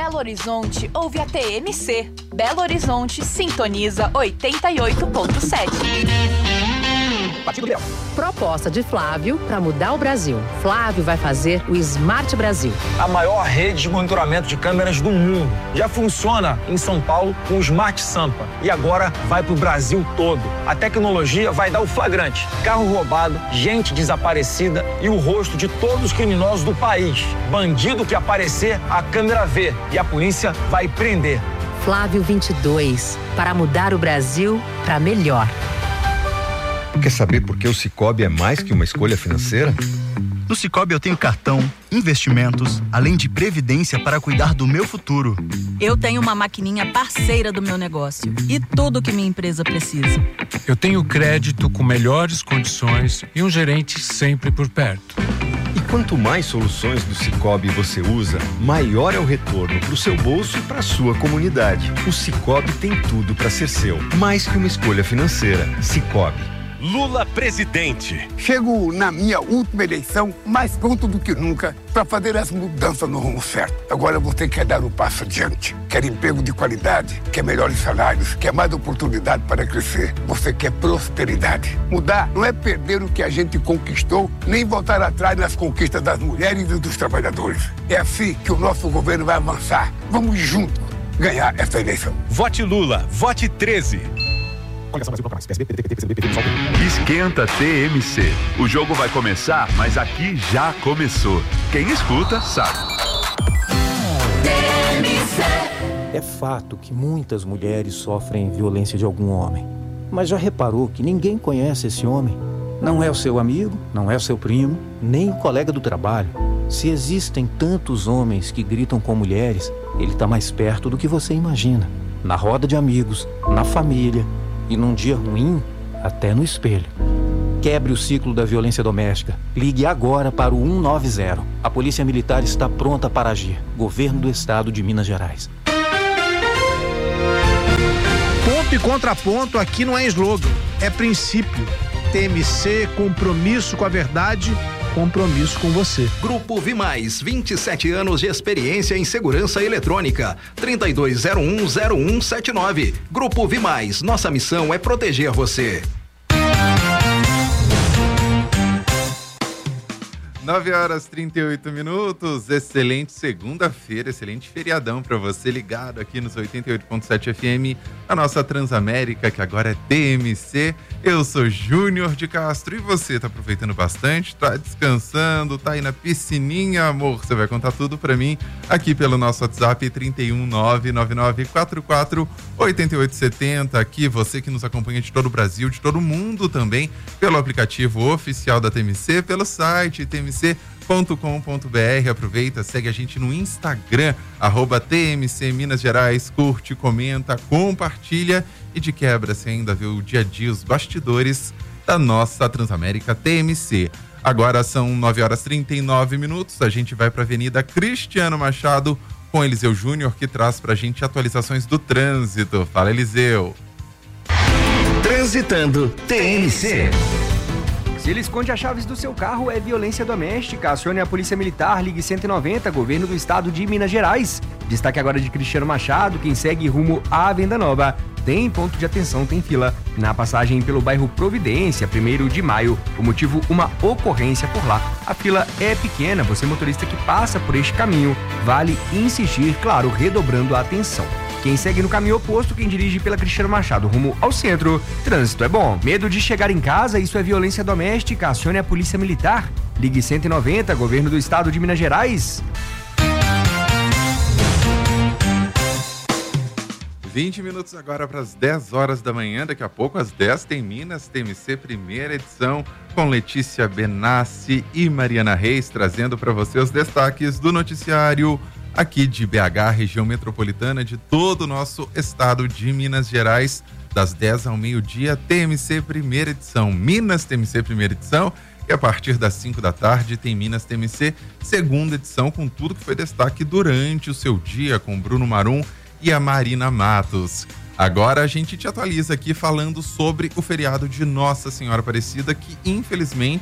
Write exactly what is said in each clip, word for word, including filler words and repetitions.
Belo Horizonte ouve a T M C. Belo Horizonte sintoniza oitenta e oito ponto sete. Partido Liberal. Proposta de Flávio para mudar o Brasil. Flávio vai fazer o Smart Brasil. A maior rede de monitoramento de câmeras do mundo. Já funciona em São Paulo com o Smart Sampa. E agora vai para o Brasil todo. A tecnologia vai dar o flagrante. Carro roubado, gente desaparecida e o rosto de todos os criminosos do país. Bandido que aparecer, a câmera vê. E a polícia vai prender. Flávio vinte e dois. Para mudar o Brasil para melhor. Quer saber por que o Sicoob é mais que uma escolha financeira? No Sicoob eu tenho cartão, investimentos, além de previdência para cuidar do meu futuro. Eu tenho uma maquininha parceira do meu negócio e tudo que minha empresa precisa. Eu tenho crédito com melhores condições e um gerente sempre por perto. E quanto mais soluções do Sicoob você usa, maior é o retorno para o seu bolso e para a sua comunidade. O Sicoob tem tudo para ser seu, mais que uma escolha financeira. Sicoob. Lula presidente. Chego na minha última eleição mais pronto do que nunca para fazer as mudanças no rumo certo. Agora você quer dar um passo adiante, quer emprego de qualidade, quer melhores salários, quer mais oportunidade para crescer. Você quer prosperidade. Mudar não é perder o que a gente conquistou, nem voltar atrás nas conquistas das mulheres e dos trabalhadores. É assim que o nosso governo vai avançar. Vamos juntos ganhar essa eleição. Vote Lula, vote treze. Esquenta T M C. O jogo vai começar, mas aqui já começou. Quem escuta, sabe. É fato que muitas mulheres sofrem violência de algum homem. Mas já reparou que ninguém conhece esse homem? Não é o seu amigo, não é o seu primo, nem o colega do trabalho. Se existem tantos homens que gritam com mulheres, ele está mais perto do que você imagina. Na roda de amigos, na família... E num dia ruim, até no espelho. Quebre o ciclo da violência doméstica. Ligue agora para o cento e noventa. A Polícia Militar está pronta para agir. Governo do Estado de Minas Gerais. Ponto e contraponto aqui não é slogan, é princípio. T M C, compromisso com a verdade, compromisso com você. Grupo Vimais, vinte e sete anos de experiência em segurança eletrônica. trinta e dois zero um zero um sete nove. Grupo Vimais, nossa missão é proteger você. nove horas e trinta e oito minutos, excelente segunda-feira, excelente feriadão para você ligado aqui nos oitenta e oito ponto sete F M, a nossa Transamérica, que agora é T M C. Eu sou Júnior de Castro e você tá aproveitando bastante, tá descansando, tá aí na piscininha, amor? Você vai contar tudo para mim aqui pelo nosso WhatsApp trinta e um, nove nove nove quatro quatro oito oito sete zero. Aqui você que nos acompanha de todo o Brasil, de todo o mundo também, pelo aplicativo oficial da T M C, pelo site T M C ponto com ponto b r. Aproveita, segue a gente no Instagram, arroba T M C Minas Gerais, curte, comenta, compartilha e de quebra você ainda vê o dia a dia, os bastidores da nossa Transamérica T M C. Agora são nove horas e trinta e nove minutos, a gente vai para a Avenida Cristiano Machado com Eliseu Júnior, que traz pra gente atualizações do trânsito. Fala, Eliseu. Transitando T M C. Se ele esconde as chaves do seu carro, é violência doméstica. Acione a Polícia Militar, ligue cento e noventa, Governo do Estado de Minas Gerais. Destaque agora de Cristiano Machado, quem segue rumo à Venda Nova. Tem ponto de atenção, tem fila. Na passagem pelo bairro Providência, primeiro de maio. O motivo, uma ocorrência por lá. A fila é pequena, você motorista que passa por este caminho, vale insistir, claro, redobrando a atenção. Quem segue no caminho oposto, quem dirige pela Cristiano Machado rumo ao centro, trânsito é bom. Medo de chegar em casa, isso é violência doméstica, acione a Polícia Militar. Ligue cento e noventa, Governo do Estado de Minas Gerais. vinte minutos agora para as dez horas da manhã, daqui a pouco às dez tem Minas T M C primeira edição com Letícia Benassi e Mariana Reis, trazendo para você os destaques do noticiário aqui de B H, região metropolitana, de todo o nosso estado de Minas Gerais, das dez ao meio-dia, T M C primeira edição, Minas T M C primeira edição, e a partir das cinco da tarde tem Minas T M C segunda edição, com tudo que foi destaque durante o seu dia, com Bruno Marum e a Marina Matos. Agora a gente te atualiza aqui falando sobre o feriado de Nossa Senhora Aparecida, que infelizmente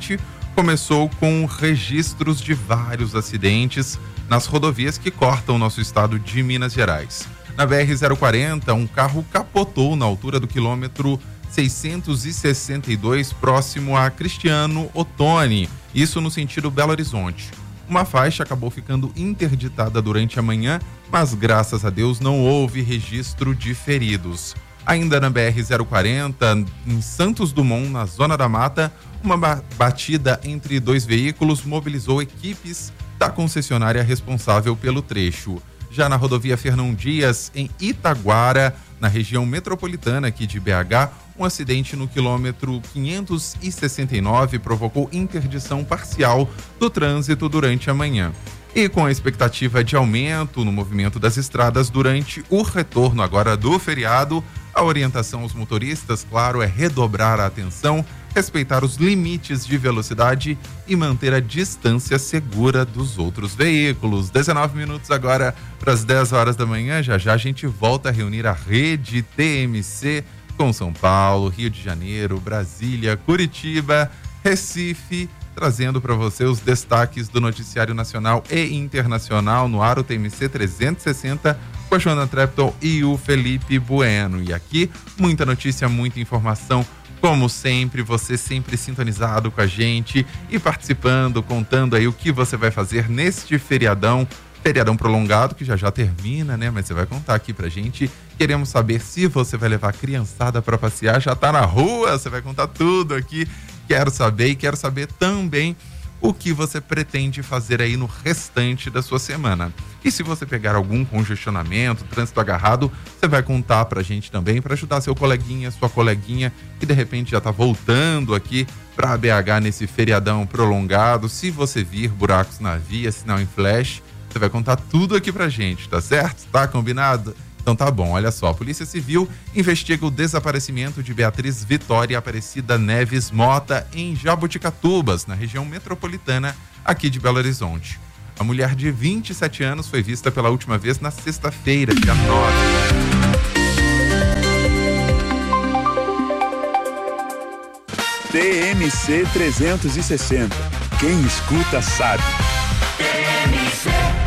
começou com registros de vários acidentes nas rodovias que cortam o nosso estado de Minas Gerais. Na B R zero quarenta, um carro capotou na altura do quilômetro seiscentos e sessenta e dois, próximo a Cristiano Ottoni, isso no sentido Belo Horizonte. Uma faixa acabou ficando interditada durante a manhã, mas graças a Deus não houve registro de feridos. Ainda na B R zero quarenta, em Santos Dumont, na Zona da Mata, uma batida entre dois veículos mobilizou equipes da concessionária responsável pelo trecho. Já na rodovia Fernão Dias, em Itaguara, na região metropolitana aqui de B H, um acidente no quilômetro quinhentos e sessenta e nove provocou interdição parcial do trânsito durante a manhã. E com a expectativa de aumento no movimento das estradas durante o retorno agora do feriado, a orientação aos motoristas, claro, é redobrar a atenção, respeitar os limites de velocidade e manter a distância segura dos outros veículos. dezenove minutos agora para as dez horas da manhã. Já já a gente volta a reunir a rede T M C com São Paulo, Rio de Janeiro, Brasília, Curitiba, Recife, trazendo para você os destaques do noticiário nacional e internacional no ar, o T M C trezentos e sessenta, com a Joana Trepton e o Felipe Bueno. E aqui, muita notícia, muita informação. Como sempre, você sempre sintonizado com a gente e participando, contando aí o que você vai fazer neste feriadão, feriadão prolongado, que já já termina, né? Mas você vai contar aqui pra gente. Queremos saber se você vai levar a criançada pra passear, já tá na rua, você vai contar tudo aqui. Quero saber e quero saber também o que você pretende fazer aí no restante da sua semana. E se você pegar algum congestionamento, trânsito agarrado, você vai contar pra gente também, para ajudar seu coleguinha, sua coleguinha, que de repente já tá voltando aqui pra B H nesse feriadão prolongado. Se você vir buracos na via, sinal em flash, você vai contar tudo aqui pra gente, tá certo? Tá combinado? Então tá bom, olha só, a Polícia Civil investiga o desaparecimento de Beatriz Vitória Aparecida Neves Mota em Jaboticatubas, na região metropolitana aqui de Belo Horizonte. A mulher de vinte e sete anos foi vista pela última vez na sexta-feira, dia nove. T M C trezentos e sessenta. Quem escuta sabe. T M C.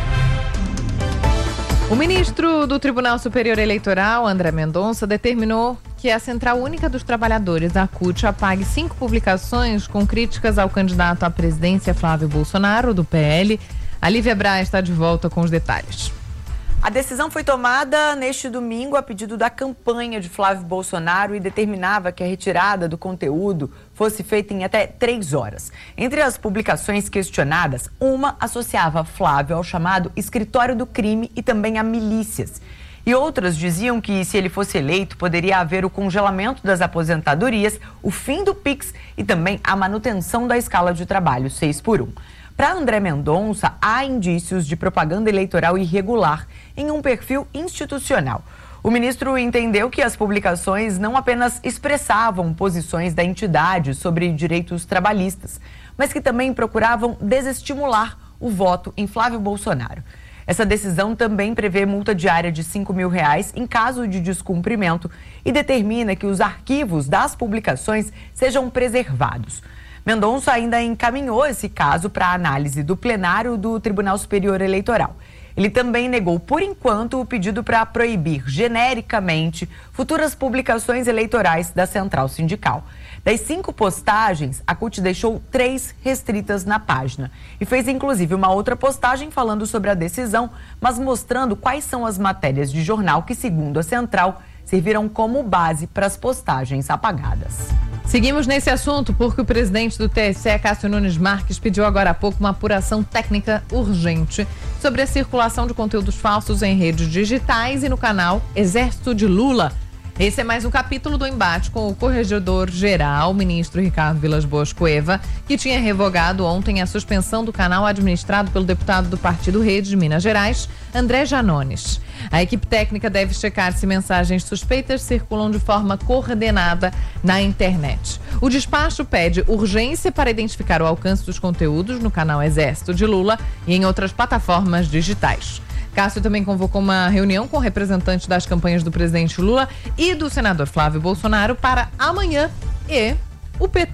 O ministro do Tribunal Superior Eleitoral, André Mendonça, determinou que a Central Única dos Trabalhadores, a CUT, apague cinco publicações com críticas ao candidato à presidência Flávio Bolsonaro, do P L. A Lívia Braz está de volta com os detalhes. A decisão foi tomada neste domingo a pedido da campanha de Flávio Bolsonaro e determinava que a retirada do conteúdo fosse feita em até três horas. Entre as publicações questionadas, uma associava Flávio ao chamado escritório do crime e também a milícias. E outras diziam que, se ele fosse eleito, poderia haver o congelamento das aposentadorias, o fim do Pix e também a manutenção da escala de trabalho seis por um. Para André Mendonça, há indícios de propaganda eleitoral irregular em um perfil institucional. O ministro entendeu que as publicações não apenas expressavam posições da entidade sobre direitos trabalhistas, mas que também procuravam desestimular o voto em Flávio Bolsonaro. Essa decisão também prevê multa diária de cinco mil reais em caso de descumprimento e determina que os arquivos das publicações sejam preservados. Mendonça ainda encaminhou esse caso para análise do plenário do Tribunal Superior Eleitoral. Ele também negou, por enquanto, o pedido para proibir genericamente futuras publicações eleitorais da Central Sindical. Das cinco postagens, a CUT deixou três restritas na página e fez inclusive uma outra postagem falando sobre a decisão, mas mostrando quais são as matérias de jornal que, segundo a Central, serviram como base para as postagens apagadas. Seguimos nesse assunto porque o presidente do T S E, Cássio Nunes Marques, pediu agora há pouco uma apuração técnica urgente sobre a circulação de conteúdos falsos em redes digitais e no canal Exército de Lula. Esse é mais um capítulo do embate com o corregedor-geral, ministro Ricardo Vilas Boas Cueva, que tinha revogado ontem a suspensão do canal administrado pelo deputado do Partido Rede de Minas Gerais, André Janones. A equipe técnica deve checar se mensagens suspeitas circulam de forma coordenada na internet. O despacho pede urgência para identificar o alcance dos conteúdos no canal Exército de Lula e em outras plataformas digitais. Cássio também convocou uma reunião com representantes das campanhas do presidente Lula e do senador Flávio Bolsonaro para amanhã e o P T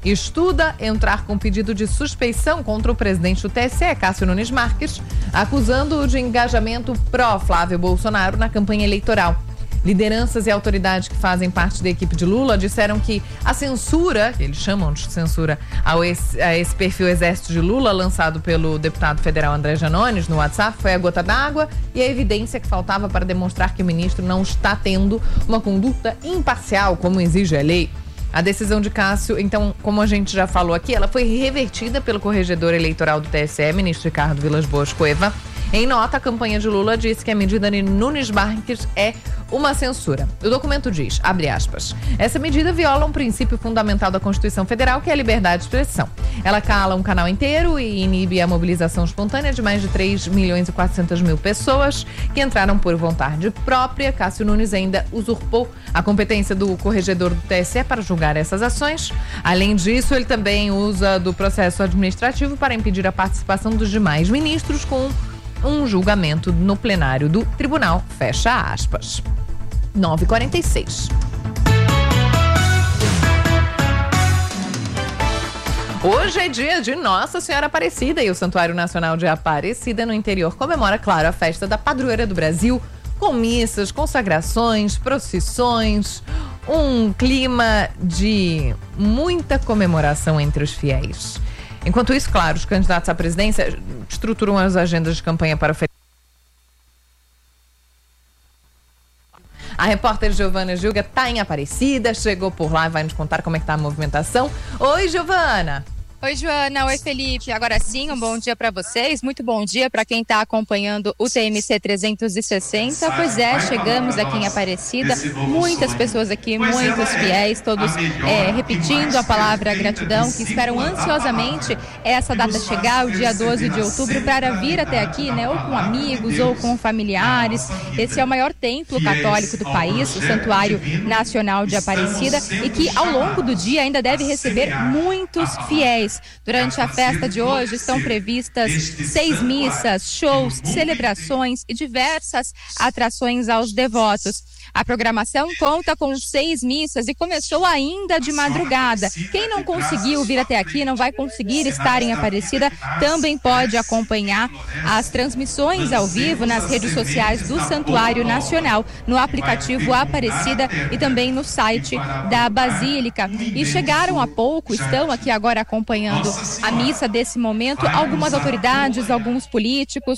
estuda entrar com pedido de suspeição contra o presidente do T S E, Cássio Nunes Marques, acusando-o de engajamento pró-Flávio Bolsonaro na campanha eleitoral. Lideranças e autoridades que fazem parte da equipe de Lula disseram que a censura, que eles chamam de censura, ao esse, a esse perfil Exército de Lula, lançado pelo deputado federal André Janones no WhatsApp, foi a gota d'água e a evidência que faltava para demonstrar que o ministro não está tendo uma conduta imparcial, como exige a lei. A decisão de Cássio, então, como a gente já falou aqui, ela foi revertida pelo corregedor eleitoral do T S E, ministro Ricardo Vilas Boas Cueva. Em nota, a campanha de Lula disse que a medida de Nunes Marques é uma censura. O documento diz, abre aspas, essa medida viola um princípio fundamental da Constituição Federal, que é a liberdade de expressão. Ela cala um canal inteiro e inibe a mobilização espontânea de mais de três milhões e quatrocentas mil pessoas que entraram por vontade própria. Cássio Nunes ainda usurpou a competência do corregedor do T S E para julgar essas ações. Além disso, ele também usa do processo administrativo para impedir a participação dos demais ministros com um julgamento no plenário do tribunal, fecha aspas. nove e quarenta e seis. Hoje é dia de Nossa Senhora Aparecida e o Santuário Nacional de Aparecida no interior comemora, claro, a festa da padroeira do Brasil, com missas, consagrações, procissões, um clima de muita comemoração entre os fiéis. Enquanto isso, claro, os candidatos à presidência estruturam as agendas de campanha para o feriado. A repórter Giovana Gilga está em Aparecida, chegou por lá e vai nos contar como é que está a movimentação. Oi, Giovana! Oi, Joana. Oi, Felipe. Agora sim, um bom dia para vocês. Muito bom dia para quem está acompanhando o T M C trezentos e sessenta. Pois é, chegamos aqui em Aparecida. Muitas pessoas aqui, muitos fiéis, todos é, repetindo a palavra gratidão, que esperam ansiosamente essa data chegar, o dia doze de outubro, para vir até aqui, né? Ou com amigos, ou com familiares. Esse é o maior templo católico do país, o Santuário Nacional de Aparecida, e que ao longo do dia ainda deve receber muitos fiéis. Durante a festa de hoje estão previstas seis missas, shows, celebrações e diversas atrações aos devotos. A programação conta com seis missas e começou ainda de madrugada. Quem não conseguiu vir até aqui, não vai conseguir estar em Aparecida, também pode acompanhar as transmissões ao vivo nas redes sociais do Santuário Nacional, no aplicativo Aparecida e também no site da Basílica. E chegaram há pouco, estão aqui agora acompanhando a missa desse momento, algumas autoridades, alguns políticos.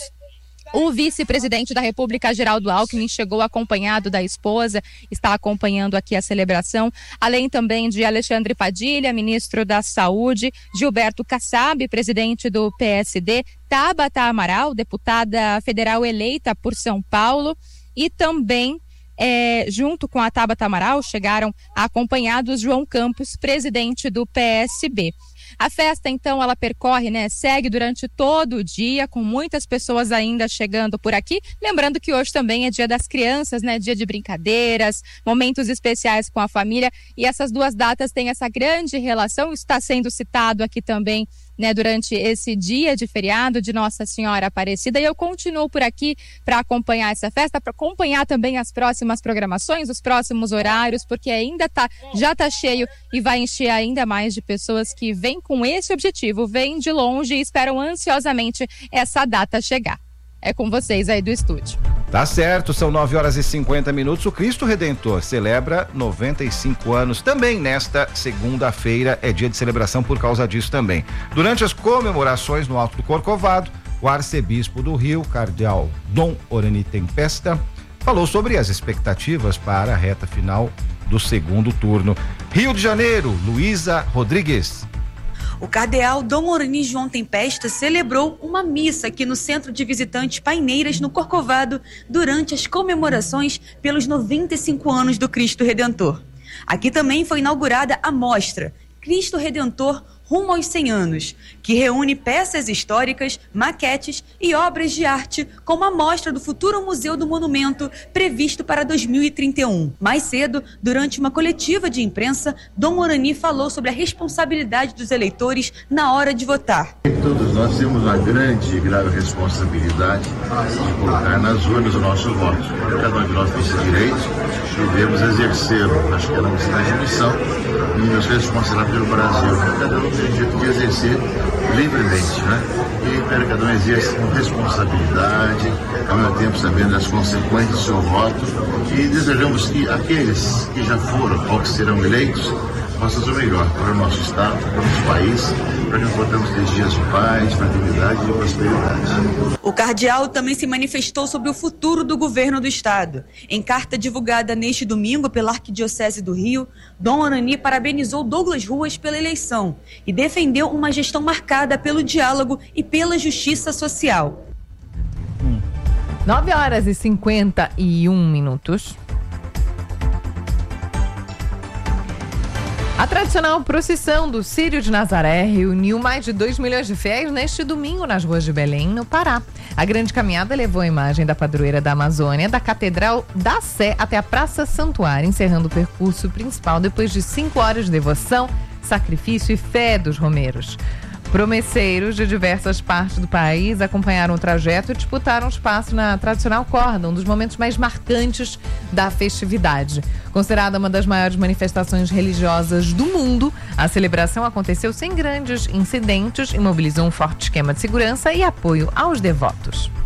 O vice-presidente da República, Geraldo Alckmin, chegou acompanhado da esposa, está acompanhando aqui a celebração, além também de Alexandre Padilha, ministro da Saúde, Gilberto Kassab, presidente do P S D, Tabata Amaral, deputada federal eleita por São Paulo, e também, é, junto com a Tabata Amaral, chegaram acompanhados João Campos, presidente do P S B. A festa, então, ela percorre, né, segue durante todo o dia, com muitas pessoas ainda chegando por aqui. Lembrando que hoje também é dia das crianças, né, dia de brincadeiras, momentos especiais com a família. E essas duas datas têm essa grande relação, está sendo citado aqui também, né, durante esse dia de feriado de Nossa Senhora Aparecida. E eu continuo por aqui para acompanhar essa festa, para acompanhar também as próximas programações, os próximos horários, porque ainda tá, já tá cheio e vai encher ainda mais de pessoas que vêm com esse objetivo, vêm de longe e esperam ansiosamente essa data chegar. É com vocês aí do estúdio. Tá certo, são nove horas e cinquenta minutos. O Cristo Redentor celebra noventa e cinco anos. Também nesta segunda-feira é dia de celebração por causa disso também. Durante as comemorações no Alto do Corcovado, o arcebispo do Rio, cardeal Dom Orani Tempesta, falou sobre as expectativas para a reta final do segundo turno. Rio de Janeiro, Luísa Rodrigues. O cardeal Dom Orani João Tempesta celebrou uma missa aqui no Centro de Visitantes Paineiras, no Corcovado, durante as comemorações pelos noventa e cinco anos do Cristo Redentor. Aqui também foi inaugurada a mostra Cristo Redentor Rumo aos cem anos, que reúne peças históricas, maquetes e obras de arte, como a mostra do futuro Museu do Monumento, previsto para dois mil e trinta e um. Mais cedo, durante uma coletiva de imprensa, Dom Orani falou sobre a responsabilidade dos eleitores na hora de votar. Todos nós temos uma grande e grave responsabilidade de colocar nas urnas o nosso voto. Cada um de nós tem esse direito devemos exercê-lo. Acho que é uma grande missão e nos responsáveis pelo Brasil. Cada um tem o direito de exercer livremente, né? E para cada um exerce com responsabilidade, ao mesmo tempo sabendo as consequências do seu voto, e desejamos que aqueles que já foram ou que serão eleitos façam o melhor para o nosso Estado, para o nosso país, para que nós possamos ter dias de paz, tranquilidade e prosperidade. O cardeal também se manifestou sobre o futuro do governo do Estado. Em carta divulgada neste domingo pela Arquidiocese do Rio, Dom Orani parabenizou Douglas Ruas pela eleição e defendeu uma gestão marcada pelo diálogo e pela justiça social. nove horas e cinquenta e um minutos. A tradicional procissão do Círio de Nazaré reuniu mais de dois milhões de fiéis neste domingo nas ruas de Belém, no Pará. A grande caminhada levou a imagem da padroeira da Amazônia, da Catedral da Sé até a Praça Santuário, encerrando o percurso principal depois de cinco horas de devoção, sacrifício e fé dos romeiros. Promesseiros de diversas partes do país acompanharam o trajeto e disputaram espaço na tradicional corda, um dos momentos mais marcantes da festividade. Considerada uma das maiores manifestações religiosas do mundo, a celebração aconteceu sem grandes incidentes e mobilizou um forte esquema de segurança e apoio aos devotos.